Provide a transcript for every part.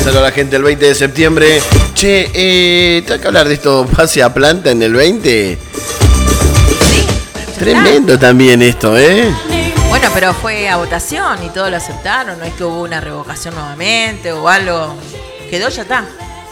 Saludos a la gente del 20 de septiembre. Che, tengo que hablar de esto, pase a planta en el 20. Sí. Tremendo también esto, ¿eh? Bueno, pero fue a votación y todos lo aceptaron. No es que hubo una revocación nuevamente o algo. Quedó, ya está.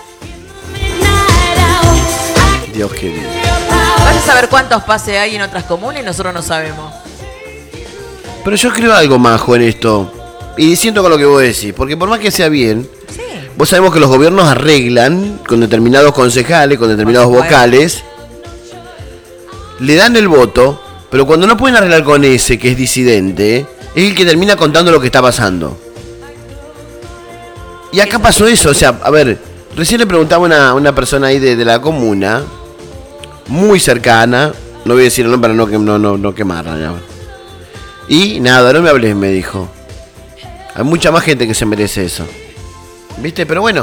Dios querido. Vas a saber cuántos pases hay en otras comunas y nosotros no sabemos. Pero yo creo algo, Majo, en esto. Y siento con lo que vos decís. Porque por más que sea bien, Sí. vos sabemos que los gobiernos arreglan con determinados concejales, con determinados vocales. Le dan el voto, pero cuando no pueden arreglar con ese que es disidente, es el que termina contando lo que está pasando. Y acá pasó eso, o sea, a ver, recién le preguntaba a una persona ahí de la comuna, muy cercana, no voy a decir el nombre para no quemarla. Ya. Y nada, no me hables, me dijo. Hay mucha más gente que se merece eso. ¿Viste? Pero bueno.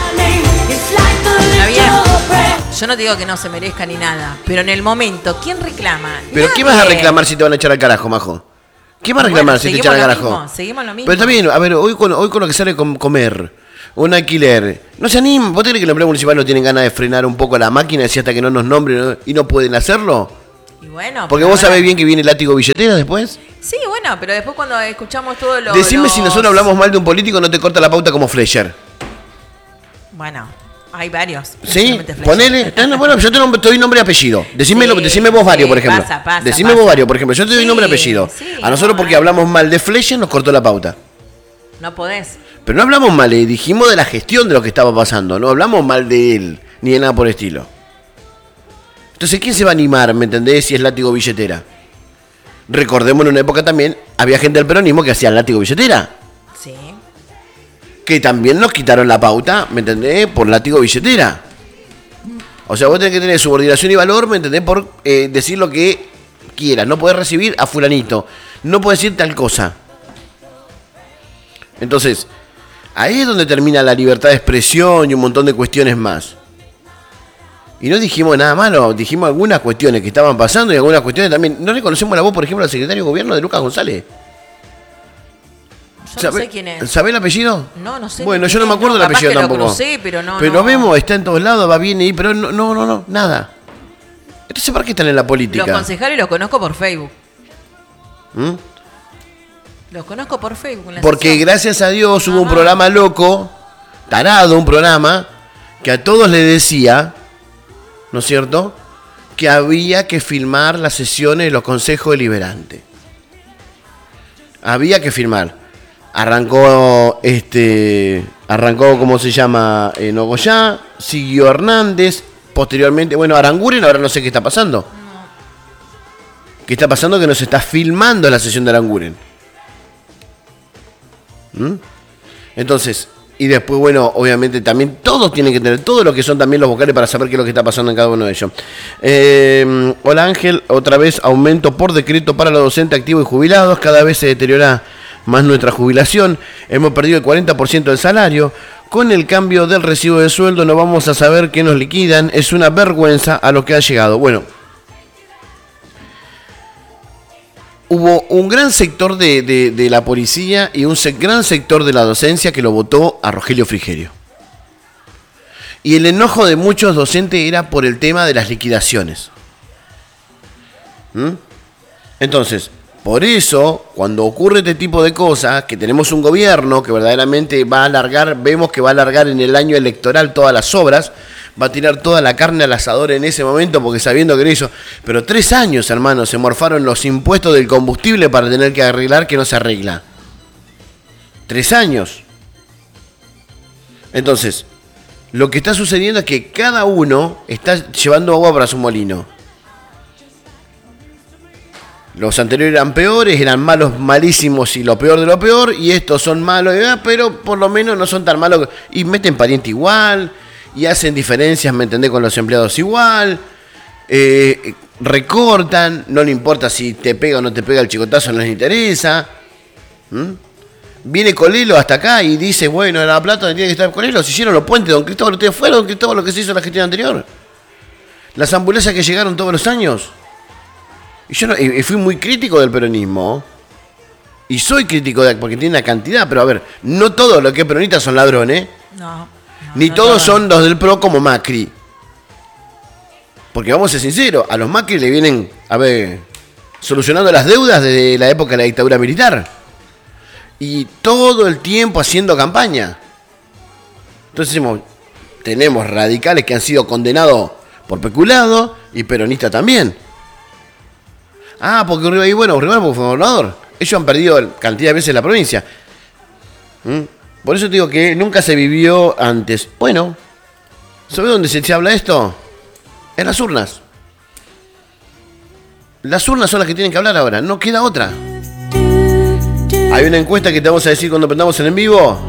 Está bien. Yo no digo que no se merezca ni nada, pero en el momento, ¿quién reclama? ¿Pero qué vas a reclamar si te van a echar al carajo, Majo? ¿Qué vas a reclamar si te echan al carajo? Seguimos lo mismo. Pero está bien, a ver, hoy con lo que sale comer, un alquiler, no se animan. ¿Vos te crees que los empleados municipales no tienen ganas de frenar un poco la máquina y hasta que no nos nombren y no pueden hacerlo? Y bueno, Porque vos sabés bien que viene el látigo billetera después. Sí, bueno, pero después cuando escuchamos todo lo... Decime si nosotros hablamos mal de un político no te corta la pauta como Fleischer. Bueno, hay varios. ¿Sí? Ponele. Bueno, yo te doy nombre y apellido. Decime vos varios, por ejemplo. Decime vos varios, por ejemplo. Yo te doy nombre y apellido. Sí, a nosotros porque hablamos mal de Fleischer nos cortó la pauta. No podés. Pero no hablamos mal, dijimos de la gestión de lo que estaba pasando. No hablamos mal de él, ni de nada por el estilo. Entonces, ¿quién se va a animar, me entendés, si es látigo billetera? Recordemos en una época también, había gente del peronismo que hacía látigo billetera. Sí. Que también nos quitaron la pauta, ¿me entendés? Por látigo billetera. O sea, vos tenés que tener subordinación y valor, ¿me entendés? Por decir lo que quieras. No podés recibir a fulanito. No podés decir tal cosa. Entonces, ahí es donde termina la libertad de expresión y un montón de cuestiones más. Y no dijimos nada malo, dijimos algunas cuestiones que estaban pasando y algunas cuestiones también. No reconocemos la voz, por ejemplo, al secretario de gobierno de Lucas González. Yo no sé quién es. ¿Sabés el apellido? No sé. Bueno, yo no me acuerdo el apellido tampoco. Lo crucé, pero no. Pero lo vemos, está en todos lados, va bien ahí, pero no, nada. Entonces, ¿para qué están en la política? Los concejales los conozco por Facebook. ¿Mm? Los conozco por Facebook. En la Porque sesión. gracias a Dios hubo un programa loco, tarado, un programa, que a todos le decía, ¿no es cierto?, que había que filmar las sesiones de los consejos deliberantes. Había que filmar. Arrancó, ¿cómo se llama? Nogoyá, siguió Hernández, posteriormente, bueno, Aranguren, ahora no sé qué está pasando. No. ¿Qué está pasando? Que no se está filmando la sesión de Aranguren. Entonces, y después, bueno, obviamente también todos tienen que tener, todo lo que son también los vocales para saber qué es lo que está pasando en cada uno de ellos. Hola Ángel, otra vez aumento por decreto para los docentes activos y jubilados, cada vez se deteriora más nuestra jubilación, hemos perdido el 40% del salario, con el cambio del recibo de sueldo no vamos a saber qué nos liquidan, es una vergüenza a lo que ha llegado. Bueno, hubo un gran sector de la policía y un gran sector de la docencia que lo votó a Rogelio Frigerio. Y el enojo de muchos docentes era por el tema de las liquidaciones. Entonces, por eso, cuando ocurre este tipo de cosas, que tenemos un gobierno que verdaderamente va a alargar, vemos que va a alargar en el año electoral todas las obras, va a tirar toda la carne al asador en ese momento porque sabiendo que lo hizo. Pero 3 años, hermano, se morfaron los impuestos del combustible para tener que arreglar que no se arregla. 3 años. Entonces, lo que está sucediendo es que cada uno está llevando agua para su molino. Los anteriores eran peores, eran malos, malísimos y lo peor de lo peor. Y estos son malos, pero por lo menos no son tan malos. Y meten pariente igual. Y hacen diferencias, ¿me entendés? Con los empleados igual. Recortan. No le importa si te pega o no te pega el chicotazo, no les interesa. Viene Colelo hasta acá y dice, bueno, en La Plata tiene que estar Colelo. Si hicieron los puentes, don Cristóbal, ustedes fueron, don Cristóbal, lo que se hizo en la gestión anterior. Las ambulancias que llegaron todos los años. Y yo fui muy crítico del peronismo. Y soy crítico porque tiene una cantidad. Pero a ver, no todos los que es peronistas son ladrones. No. Ni todos son los del PRO como Macri. Porque vamos a ser sinceros, a los Macri le vienen, solucionando las deudas desde la época de la dictadura militar. Y todo el tiempo haciendo campaña. Entonces tenemos radicales que han sido condenados por peculado y peronistas también. Porque Uribe fue gobernador. Ellos han perdido cantidad de veces la provincia. Por eso te digo que nunca se vivió antes. Bueno, ¿sabes dónde se habla esto? En las urnas. Las urnas son las que tienen que hablar ahora, no queda otra. Hay una encuesta que te vamos a decir cuando prendamos en vivo.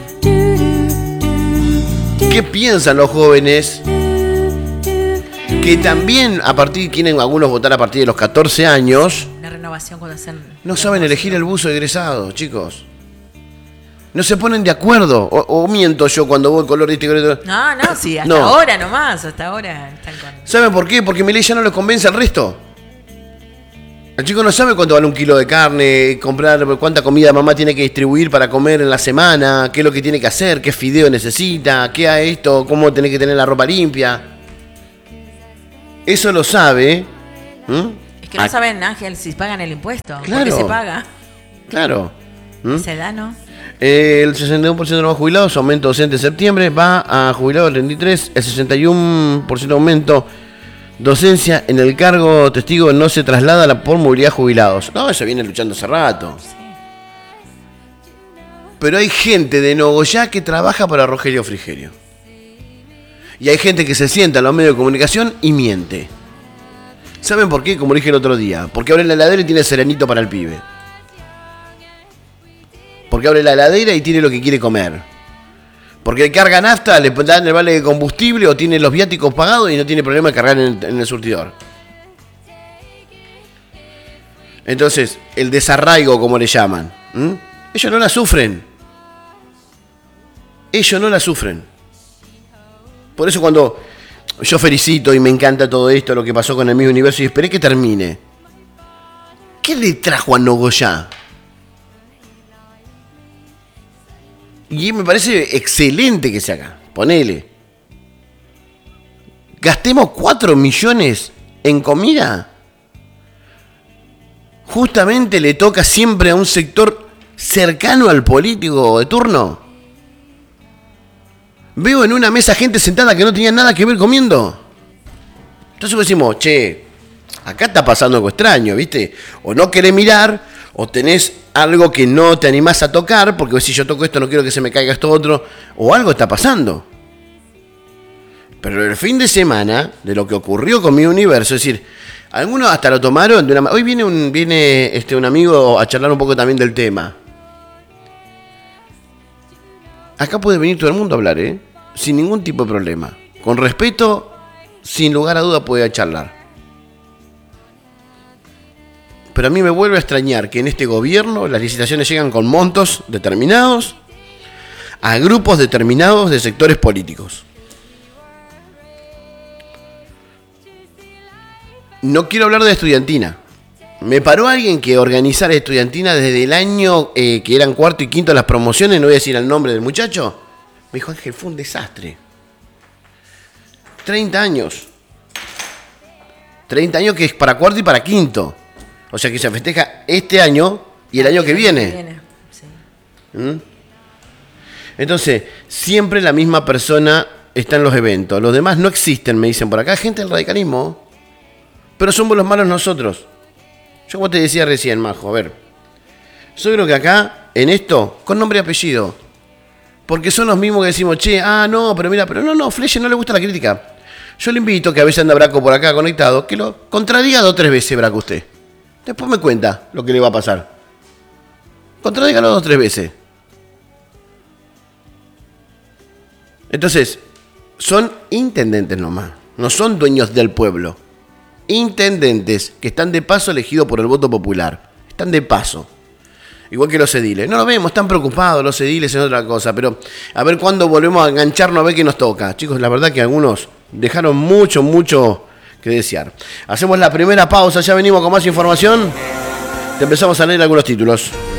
¿Qué piensan los jóvenes? Que también quieren algunos votar a partir de los 14 años. La renovación cuando hacen... No saben elegir el buzo egresado, chicos. No se ponen de acuerdo. O miento yo cuando voy color de este color. No, sí, hasta ahora nomás. Hasta ahora están con... ¿Saben por qué? Porque Milei ya no les convence al resto. El chico no sabe cuánto vale un kilo de carne, comprar cuánta comida mamá tiene que distribuir para comer en la semana, qué es lo que tiene que hacer, qué fideo necesita, qué a esto, cómo tiene que tener la ropa limpia. Eso lo sabe. Es que no saben, Ángel, si pagan el impuesto. Claro. ¿Por qué se paga? Claro. Se da, ¿no? El 61% de los jubilados, aumento docente en septiembre, va a jubilado el 33%, el 61% aumento docencia en el cargo testigo no se traslada por movilidad jubilados. No, eso viene luchando hace rato. Sí. Pero hay gente de Nogoyá que trabaja para Rogelio Frigerio. Y hay gente que se sienta en los medios de comunicación y miente. ¿Saben por qué? Como dije el otro día. Porque abre la heladera y tiene serenito para el pibe. Porque abre la heladera y tiene lo que quiere comer. Porque carga nafta, le dan el vale de combustible o tiene los viáticos pagados y no tiene problema de cargar en el surtidor. Entonces, el desarraigo, como le llaman, ellos no la sufren. Ellos no la sufren. Por eso cuando yo felicito y me encanta todo esto, lo que pasó con el mismo universo, y esperé que termine. ¿Qué le trajo a Nogoyá? Y me parece excelente que se haga. Ponele. Gastemos 4 millones en comida. Justamente le toca siempre a un sector cercano al político de turno. Veo en una mesa gente sentada que no tenía nada que ver comiendo. Entonces decimos, che, acá está pasando algo extraño, ¿viste? O no querés mirar, o tenés algo que no te animás a tocar, porque si yo toco esto no quiero que se me caiga esto otro, o algo está pasando. Pero el fin de semana, de lo que ocurrió con mi universo, es decir, algunos hasta lo tomaron de una... Hoy viene un amigo a charlar un poco también del tema. Acá puede venir todo el mundo a hablar, sin ningún tipo de problema. Con respeto, sin lugar a duda puede charlar. Pero a mí me vuelve a extrañar que en este gobierno las licitaciones llegan con montos determinados a grupos determinados de sectores políticos. No quiero hablar de estudiantina. Me paró alguien que organizara estudiantina desde el año que eran cuarto y quinto las promociones, no voy a decir el nombre del muchacho. Me dijo, Ángel, fue un desastre. 30 años. 30 años que es para cuarto y para quinto. O sea que se festeja este año y el año que viene. Sí. Entonces, siempre la misma persona está en los eventos. Los demás no existen, me dicen por acá. Gente del radicalismo. Pero somos los malos nosotros. Yo como te decía recién, Majo, a ver. Yo creo que acá, en esto, con nombre y apellido. Porque son los mismos que decimos, che, no, pero mira, pero no, Fleche no le gusta la crítica. Yo le invito, que a veces anda Braco por acá conectado, que lo contradiga 2 o 3 veces, Braco, usted. Después me cuenta lo que le va a pasar. Contradígalo 2 o 3 veces. Entonces, son intendentes nomás. No son dueños del pueblo. Intendentes que están de paso elegidos por el voto popular. Están de paso. Igual que los ediles. No lo vemos, están preocupados los ediles en otra cosa. Pero a ver cuándo volvemos a engancharnos a ver qué nos toca. Chicos, la verdad que algunos dejaron mucho que desear. Hacemos la primera pausa, ya venimos con más información. Te empezamos a leer algunos títulos.